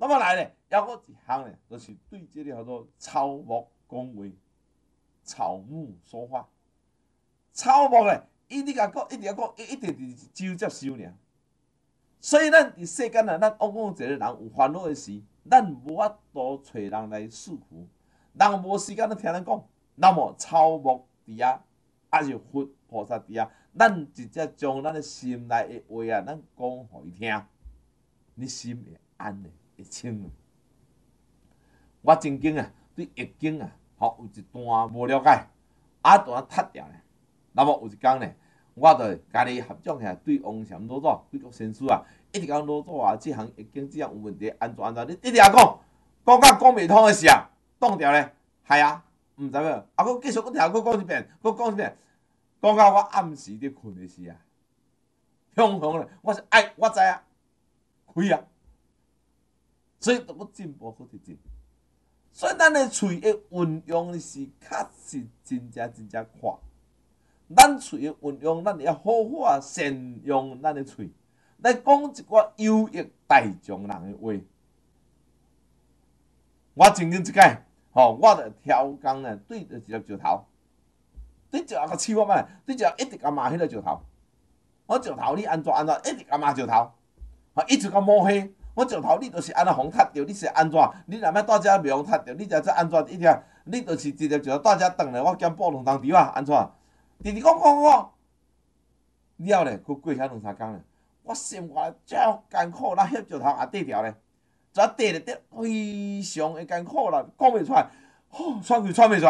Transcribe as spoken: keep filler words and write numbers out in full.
那么来咧，还有一项咧，就是对这个叫做草木讲话，草木说话。草木咧，伊你甲讲，一定要讲，伊一定是只接收尔。所以咱伫世间啊，咱往往一个人有烦恼的时，咱无法度找人来诉苦，人无时间咧听咱讲。那么草木伫遐，还是佛菩萨伫遐，咱直接将咱的心内的话啊，咱讲互伊听，你心会安的，会清。我曾经啊，对易经啊，吼有一段无了解，啊段读掉咧。那么有一天咧，我就家己合作起来对王禅老祖、对国先师啊，一直讲老祖啊，这项易经这项有问题，安怎安怎，你一直讲，讲到讲袂通的时啊，挡掉咧，系啊，毋知影，啊，佮继续佮听，佮讲一遍，佮讲一遍，讲到我暗时咧困的时啊，雄雄咧，我是哎，我知啊，开啊，所以我进步好直进。所以咱的喙的运用是确实真正真正快。咱喙的运用，咱要好好啊善用咱的喙，来讲一寡有益大众人的话。我曾经一摆，吼，我着挑工呢，对着一个石头，对石头甲试我摆，对石头一直甲骂迄个石头，我石头你安怎安怎，一直甲骂石头，啊，一直甲抹黑。我石头，你就是安那风踢着，你是安怎？你若要大家袂风踢着，你才做安怎？一条，你就是直接就大家转来，我兼补两当条啊，安怎？直直讲讲讲，了咧，佮过遐两三工咧，我生活真艰苦，那迄石头也缀条咧，怎缀咧缀非常的艰苦啦，讲袂出来，吼、哦，喘气喘袂出来。